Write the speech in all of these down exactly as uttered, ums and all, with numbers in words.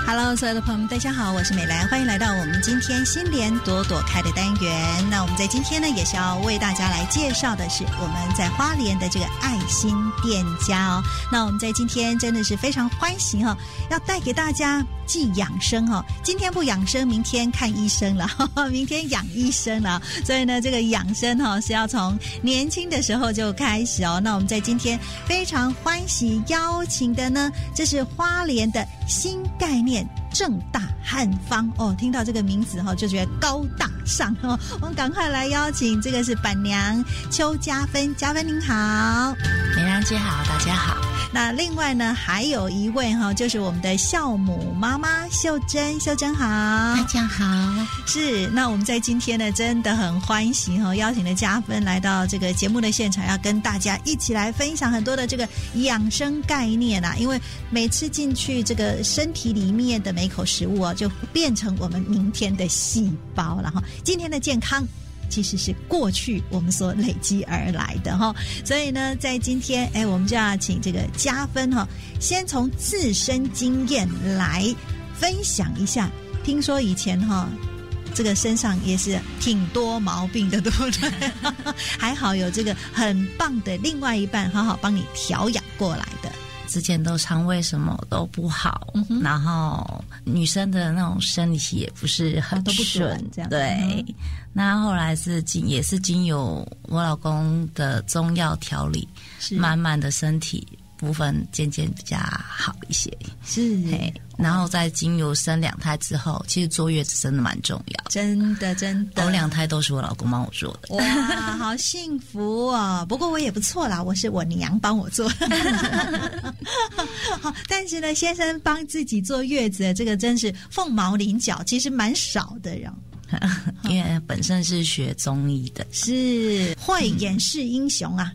Hello， 所有的朋友们，大家好，我是美兰，欢迎来到我们今天心莲朵朵开的单元。那我们在今天呢，也是要为大家来介绍的是我们在花莲的这个爱心店家哦。那我们在今天真的是非常欢喜哈、哦，要带给大家既养生哦，今天不养生，明天看医生了，呵呵明天养医生了。所以呢，这个养生哈、哦、是要从年轻的时候就开始哦。那我们在今天非常欢喜邀请的呢，这是花莲的新概念正大汉方哦，听到这个名字哈、哦，就觉得高大上哦。我们赶快来邀请，这个是板娘邱嘉芬，嘉芬您好。 美兰姐好，大家好。 那另外呢，还有一位哈、哦，就是我们的孝母妈妈秀珍，秀珍好， 大家好。 是，那我们在今天呢，真的很欢喜哈、哦，邀请了嘉芬来到这个节目的现场，要跟大家一起来分享很多的这个养生概念啊。因为每吃进去这个身体里面的每口食物哦，就变成我们明天的细胞了哈。今天的健康其实是过去我们所累积而来的哈，所以呢，在今天，哎，我们就要请这个嘉芬哈，先从自身经验来分享一下。听说以前哈，这个身上也是挺多毛病的，对不对？还好有这个很棒的另外一半，好好帮你调养过来的。 之前都肠胃什么都不好、嗯、然后女生的那种生理期也不是很顺、哦、这样对、嗯、那后来是经也是经由我老公的中药调理，慢慢的身体部分渐渐比较好一些，是嘿，然后在经由生两胎之后，其实坐月子真的蛮重要， 真的真的， 我两胎都是我老公帮我做的， 哇，好幸福哦！不过我也不错啦，我是我娘帮我做但是呢，先生帮自己坐月子，这个真是凤毛麟角，其实蛮少的人。 因为本身是学中医的， 是会掩饰英雄啊。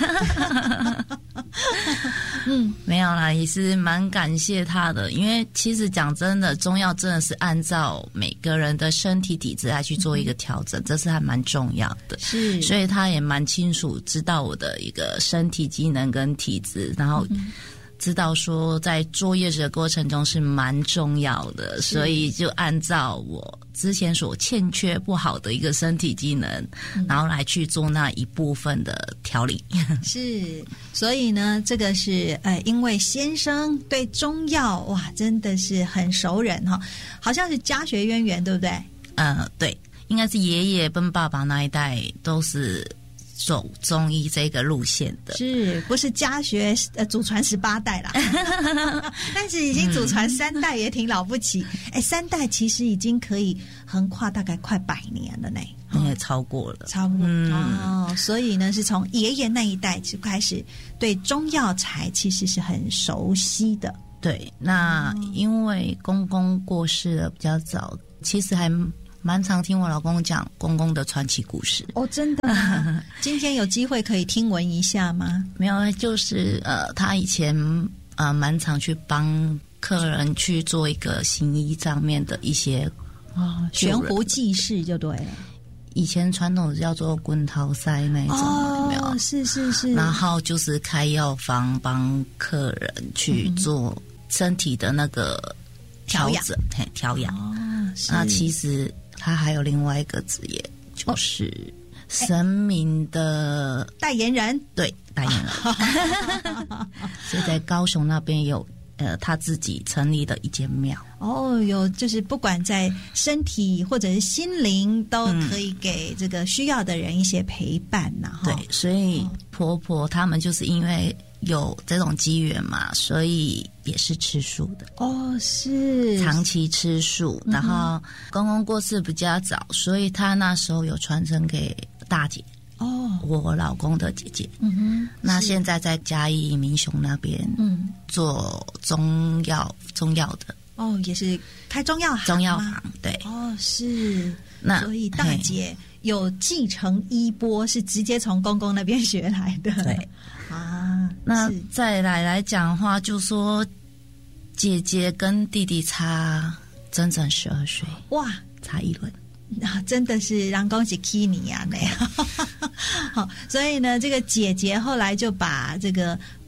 嗯，没有啦，也是蛮感谢他的，因为其实讲真的，中药真的是按照每个人的身体体质来去做一个调整，嗯、这是还蛮重要的。是，所以他也蛮清楚知道我的一个身体机能跟体质，然后。嗯知道说在坐月子的过程中是蛮重要的，所以就按照我之前所欠缺不好的一个身体机能、嗯、然后来去做那一部分的调理。 是，所以呢这个是呃，因为先生对中药哇真的是很熟人哈，好像是家学渊源对不对？ 呃，对，应该是爷爷跟爸爸那一代都是走中医这个路线的，是不是家学呃祖传十八代啦？但是已经祖传三代也挺了不起。哎、嗯，三代其实已经可以横跨大概快百年了呢， 也超过了， 超过、嗯、哦。所以呢，是从爷爷那一代就开始对中药材其实是很熟悉的。 对，那因为公公过世了比较早，其实还。蛮常听我老公讲公公的传奇故事哦，真的吗？今天有机会可以听闻一下吗？ 没有，就是呃，他以前呃蛮常去帮客人去做一个行医上面的一些哦悬壶济世就对了。 以前传统叫做滚桃塞那种，哦、有没有？是是是。然后就是开药方帮客人去做身体的那个调整、嗯、调养。哦，那其实。他还有另外一个职业，就是神明的代言人。 对，代言人。所以在高雄那边有呃他自己成立的一间庙。 哦，有就是不管在身体或者是心灵，都可以给这个需要的人一些陪伴呐、啊。 对，所以婆婆他们就是因为。有这种机缘嘛，所以也是吃素的哦，是长期吃素、嗯、然后公公过世比较早，所以他那时候有传承给大姐哦，我老公的姐姐。嗯哼，那现在在嘉义民雄那边嗯做中药中药的哦，也是开中药行中药行对哦，是那所以大姐有继承衣钵，是直接从公公那边学来的。 对啊，那再来来讲的话，就说姐姐跟弟弟差整整十二岁，哇，差一轮。 啊，真的是让恭喜 Kini 啊那样。好，所以呢，这个姐姐后来就把这个爸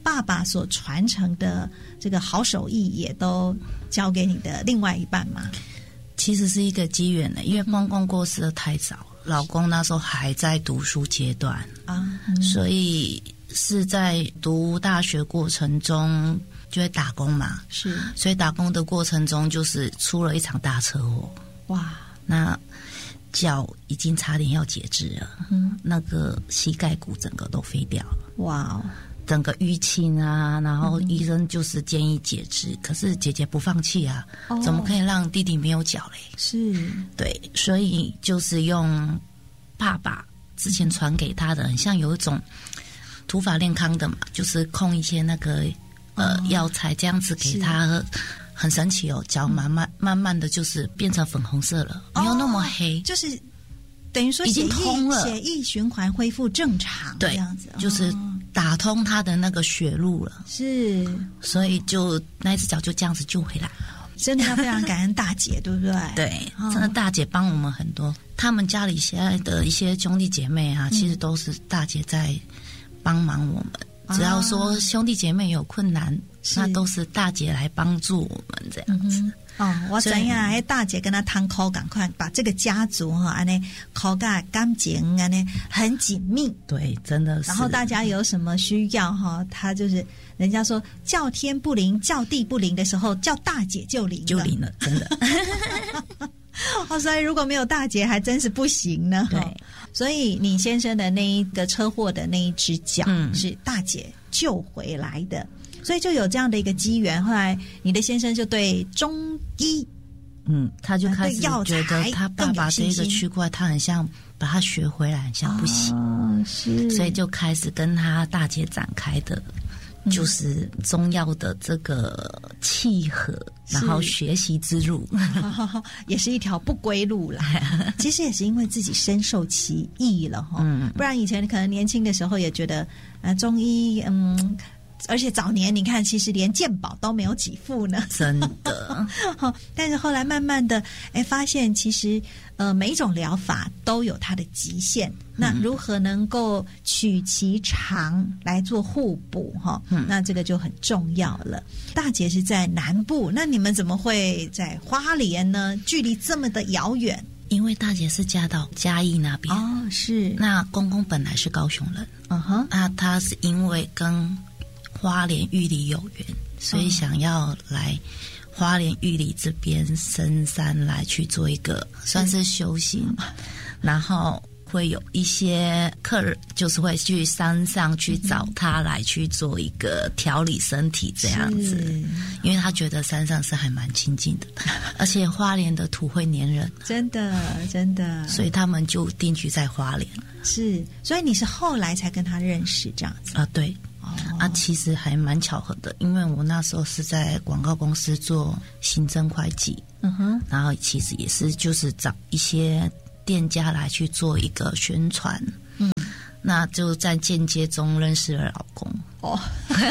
爸爸所传承的这个好手艺也都交给你的另外一半吗？ 其实是一个机缘的，因为公公过世的太早，老公那时候还在读书阶段啊、嗯，所以是在读大学过程中就会打工嘛， 是， 所以打工的过程中就是出了一场大车祸，哇，那脚已经差点要截肢了，嗯，那个膝盖骨整个都飞掉了，哇，整个淤青啊，然后医生就是建议截肢、嗯，可是姐姐不放弃啊、哦，怎么可以让弟弟没有脚嘞？是，对，所以就是用爸爸之前传给他的，很像有一种土法炼钢的嘛，就是控一些那个呃、哦、药材这样子给他喝。很神奇哦，脚慢慢慢慢的就是变成粉红色了，没有那么黑， 哦、就是等于说已经通了， 血液循环恢复正常， 对， 这样子、哦、 就是打通他的那个血路了， 是， 所以就那一只脚就这样子救回来。 真的要非常感恩大姐，对不对？ 对，真的大姐帮我们很多。他们家里现在的一些兄弟姐妹啊，嗯、其实都是大姐在帮忙我们。只要说兄弟姐妹有困难，那都是大姐来帮助我们这样子。 嗯、哦，我知呀，哎，大姐跟她摊口，赶快把这个家族哈，安尼口感感情安尼很紧密。 对，真的是。 然后大家有什么需要哈，她就是人家说叫天不灵，叫地不灵的时候，叫大姐就灵了， 就灵了，真的。 哦，所以如果没有大姐，还真是不行呢。 对， 所以你先生的那一个车祸的那一只脚、嗯、是大姐救回来的，所以就有这样的一个机缘。后来你的先生就对中医， 嗯，他就开始觉得他爸爸这个区块，他很像把他学回来，很像不行，哦、是，所以就开始跟他大姐展开的。就是中药的这个契合，然后学习之路也是一条不归路啦。其实也是因为自己深受其益了哈、嗯，不然以前可能年轻的时候也觉得，呃，中医，嗯，而且早年你看，其实连健保都没有给付呢， 真的。 但是后来慢慢的，哎，发现其实呃每一种疗法都有它的极限。那如何能够取其长来做互补哈、嗯？那这个就很重要了。大姐是在南部，那你们怎么会在花莲呢？距离这么的遥远。 因为大姐是嫁到嘉义那边哦，是。 那公公本来是高雄人， 嗯哼， 那他是因为跟花莲玉里有缘，所以想要来花莲玉里这边深山来去做一个算是修行，然后会有一些客人就是会去山上去找他来去做一个调理身体这样子，因为他觉得山上是还蛮亲近的，而且花莲的土会黏人， 真的真的， 所以他们就定居在花莲。 是，所以你是后来才跟他认识这样子啊？对。啊，其实还蛮巧合的，因为我那时候是在广告公司做行政会计，嗯哼，然后其实也是就是找一些店家来去做一个宣传，嗯，那就在间接中认识了老公，哦，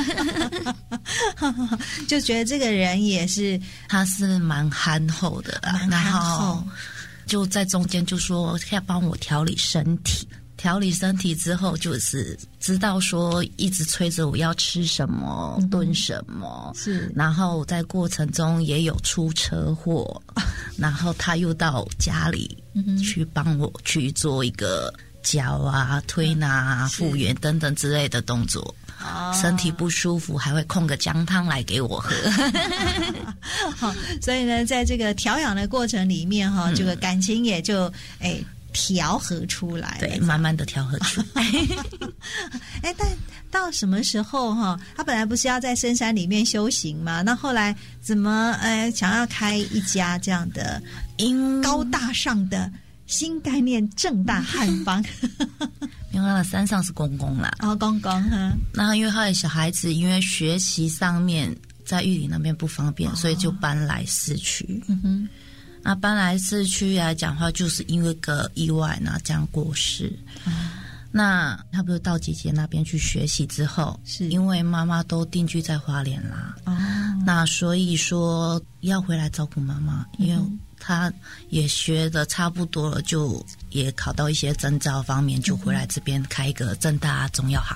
就觉得这个人也是， 他是蛮憨厚的啦， 蛮憨厚， 就在中间就说要帮我调理身体。调理身体之后，就是知道说一直催着我要吃什么、嗯、炖什么，是。然后在过程中也有出车祸，然后他又到家里去帮我去做一个脚啊、推拿啊、复原等等之类的动作。哦、身体不舒服还会控个姜汤来给我喝。 好，所以呢，在这个调养的过程里面哈、嗯，这个感情也就哎。调和出来， 对，慢慢的调和出来。 哎，但到什么时候哈？他本来不是要在深山里面修行吗？那后来怎么呃想要开一家这样的高大上的新概念正大汉方？ 因为他的山上是公公啦， 哦，公公哈。 那因为他的小孩子，因为学习上面在玉里那边不方便，哦、所以就搬来市区。嗯哼。那搬来市区来讲话，就是因为个意外，那这样过世。嗯、那他不是到姐姐那边去学习之后，是因为妈妈都定居在花莲啦。哦，那所以说要回来照顾妈妈，嗯、因为他也学的差不多了，就也考到一些证照方面，就回来这边开一个正大中药行。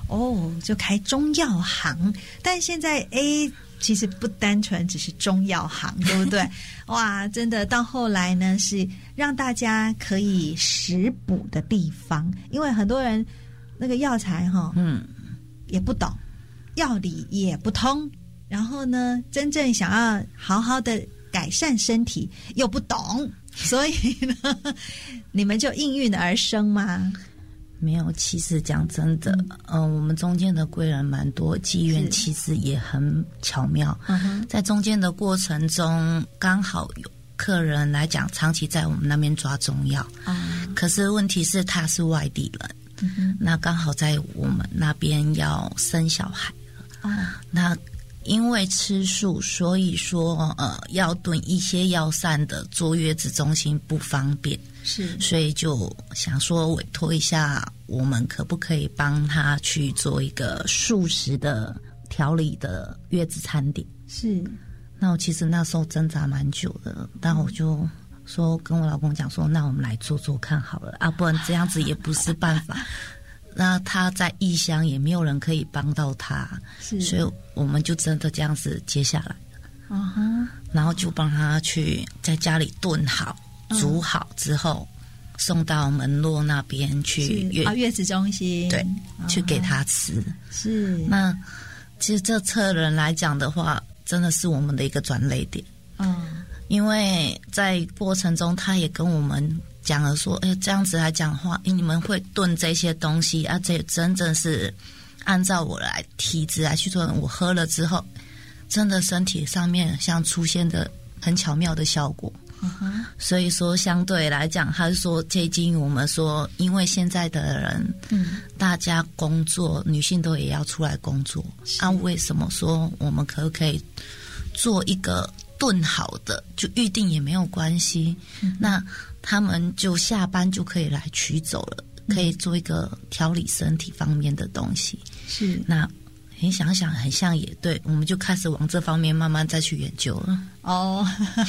哦，就开中药行。但现在哎，其实不单纯只是中药行，对不对？哇，真的到后来呢，是让大家可以食补的地方，因为很多人那个药材哈，嗯，也不懂，药理也不通，然后呢，真正想要好好的改善身体又不懂，所以呢，你们就应运而生吗？ 没有，其实讲真的，嗯、呃，我们中间的贵人蛮多，机缘其实也很巧妙。嗯、在中间的过程中，刚好有客人来讲，长期在我们那边抓中药，嗯、可是问题是他是外地人，嗯、那刚好在我们那边要生小孩了，哦、那因为吃素，所以说呃要炖一些药膳的坐月子中心不方便。是，所以就想说委托一下，我们可不可以帮他去做一个素食的调理的月子餐点？是，那我其实那时候挣扎蛮久的，但我就说跟我老公讲说，那我们来做做看好了啊，不然这样子也不是办法。那他在异乡也没有人可以帮到他，是，所以我们就真的这样子接下来了， uh-huh. 然后就帮他去在家里炖好。煮好之后，送到门洛那边去月啊月子中心， 对， 哦、 去给他吃。 是， 那其实这客人来讲的话，真的是我们的一个转捩点。嗯，因为在过程中，他也跟我们讲了说，哎，这样子来讲的话，你们会炖这些东西啊，这真正是按照我来体质来去做。我喝了之后，真的身体上面像出现的很巧妙的效果。Uh-huh. 所以说相对来讲，他是说接近我们说，因为现在的人，嗯，大家工作，女性都也要出来工作，啊，为什么说我们可不可以做一个炖好的，就预定也没有关系，嗯，那他们就下班就可以来取走了，嗯，可以做一个调理身体方面的东西，是那。你想想很像也对，我们就开始往这方面慢慢再去研究了。 哦，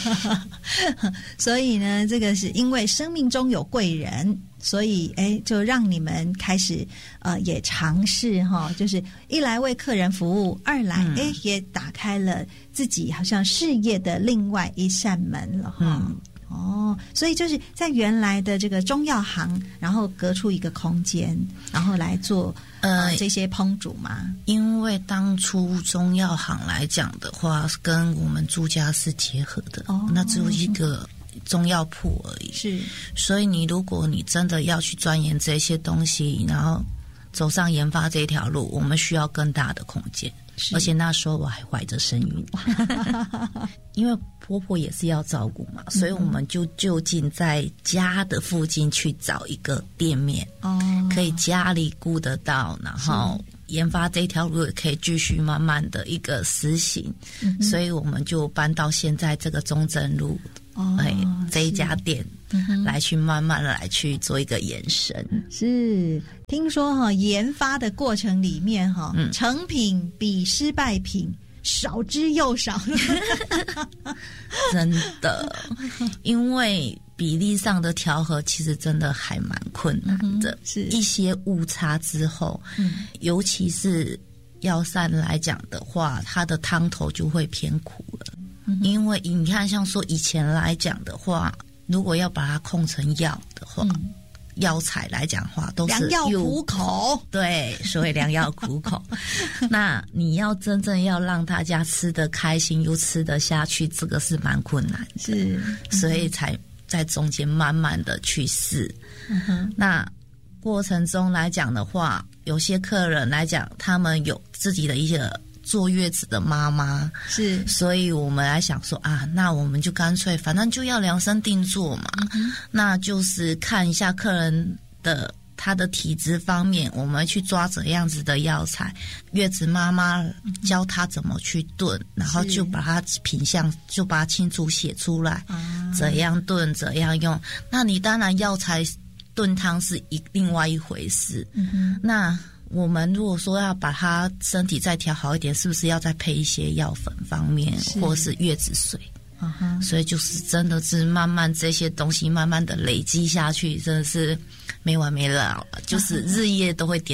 所以呢，这个是因为生命中有贵人，所以哎，就让你们开始呃也尝试哈，就是一来为客人服务，二来哎、嗯、也打开了自己好像事业的另外一扇门了哈。嗯哦，所以就是在原来的这个中药行，然后隔出一个空间，然后来做呃这些烹煮嘛。 因为当初中药行来讲的话，跟我们住家是结合的，哦，那只有一个中药铺而已。是，所以你如果你真的要去钻研这些东西，然后走上研发这条路，我们需要更大的空间。而且那时候我还怀着身孕，因为婆婆也是要照顾嘛，所以我们就就近在家的附近去找一个店面，哦，可以家里顾得到，然后研发这条路也可以继续慢慢的一个实行，嗯，所以我们就搬到现在这个中正路，哦，哎，这一家店。来去慢慢的来去做一个延伸。 是，听说哈，研发的过程里面哈，嗯，成品比失败品少之又少。 真的，因为比例上的调和其实真的还蛮困难的，嗯，是一些误差之后，嗯，尤其是药膳来讲的话，它的汤头就会偏苦了，嗯，因为你看像说以前来讲的话，如果要把它控成药的话，嗯，药材来讲话都是良药苦口， 对，所以良药苦口。那你要真正要让大家吃得开心又吃得下去，这个是蛮困难的，是，所以才在中间慢慢的去试。嗯哼，那过程中来讲的话，有些客人来讲，他们有自己的一些坐月子的妈妈，是，所以我们来想说啊，那我们就干脆反正就要量身定做嘛，嗯，那就是看一下客人的他的体质方面，我们去抓怎样子的药材，月子妈妈教他怎么去炖，嗯，然后就把它品相就把它清楚写出来，啊，怎样炖怎样用。那你当然药材炖汤是一另外一回事，嗯，那我们如果说要把他身体再调好一点，是不是要再配一些药粉方面，或是月子水？Uh-huh. 所以就是真的是慢慢这些东西慢慢的累积下去，真的是没完没了，就是日夜都会颠倒。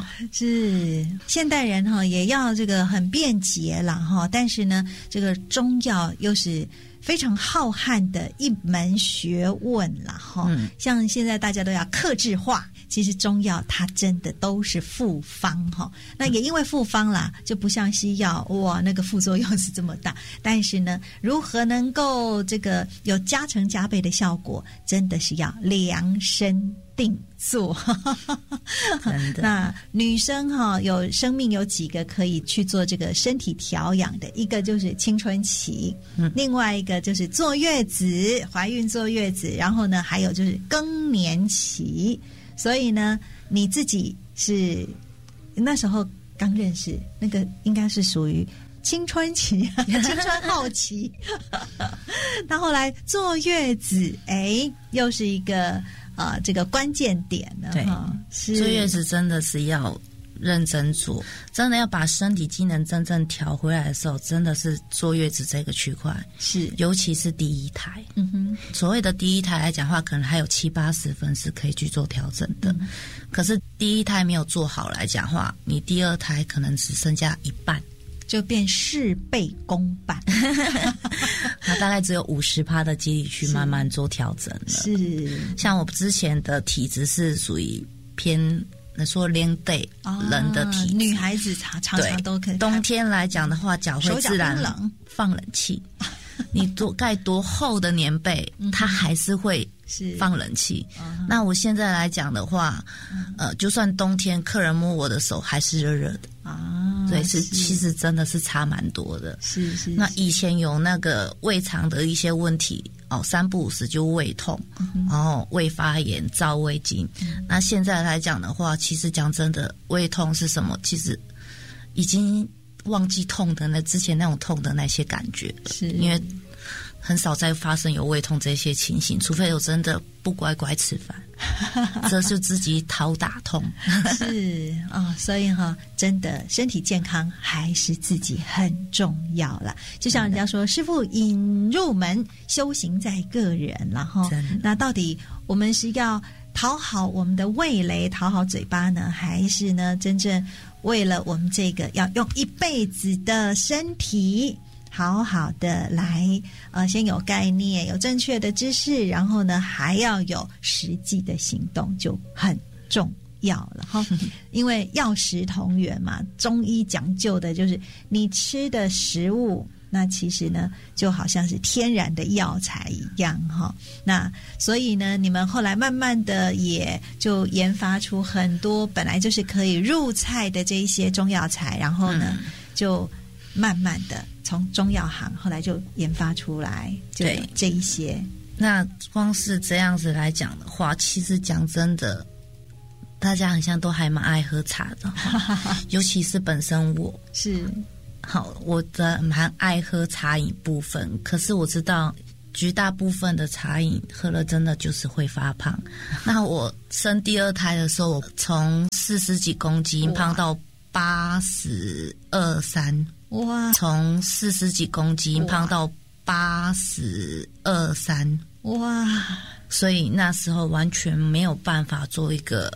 是现代人哈也要这个很便捷啦哈，但是呢，这个中药又是非常浩瀚的一门学问啦哈。嗯，像现在大家都要客制化，其实中药它真的都是复方哈。那也因为复方啦，就不像西药哇那个副作用是这么大，但是呢，如何能够这个有加成加倍的效果，真的是要量身定做。 真的。 那女生哈有生命有几个可以去做这个身体调养的，一个就是青春期，嗯，另外一个就是坐月子，怀孕坐月子，然后呢还有就是更年期。所以呢你自己是那时候刚认识，那个应该是属于青春期青春好奇那后来坐月子，哎，又是一个呃这个关键点呢。 对，是坐月子真的是要认真做，真的要把身体机能真正调回来的时候，真的是坐月子这个区块， 是尤其是第一胎。 嗯哼， 所谓的第一胎来讲的话，可能还有七八十分是可以去做调整的。嗯，可是第一胎没有做好来讲的话，你第二胎可能只剩下一半， 就变事倍功半。 那大概只有五十趴的几率去慢慢做调整了。 是， 像我之前的体质是属于偏。那说连对人的体质， 女孩子常常常都可以。 冬天来讲的话，脚会自然放冷气。你多盖多厚的棉被，它还是会放冷气。那我现在来讲的话，呃，就算冬天客人摸我的手还是热热的啊。对，是其实真的是差蛮多的。 是是。 那以前有那个胃肠的一些问题。哦，三不五时就胃痛，嗯，然后胃发炎、照胃镜，嗯。那现在来讲的话，其实讲真的，胃痛是什么？其实已经忘记痛的那之前那种痛的那些感觉了，是因为很少再发生有胃痛这些情形，除非我真的不乖乖吃饭，这是自己讨打痛。 是啊，哦，所以哈，哦，真的身体健康还是自己很重要啦。就像人家说，师父引入门，修行在个人啦哈。那到底我们是要讨好我们的味蕾，讨好嘴巴呢，还是呢真正为了我们这个要用一辈子的身体？好好的来，呃，先有概念，有正确的知识，然后呢，还要有实际的行动，就很重要了哈。因为药食同源嘛，中医讲究的就是你吃的食物，那其实呢，就好像是天然的药材一样哈。那所以呢，你们后来慢慢的也就研发出很多本来就是可以入菜的这一些中药材，然后呢，嗯，就慢慢的。从中药行后来就研发出来，就这一些。 那光是这样子来讲的话，其实讲真的，大家好像都还蛮爱喝茶的，尤其是本身我是好，我的蛮爱喝茶饮部分。可是我知道，绝大部分的茶饮喝了真的就是会发胖。那我生第二胎的时候，我从四十几公斤胖到八十二三。 哇！ 从四十几公斤胖到八十二三， 哇！ 所以那时候完全没有办法做一个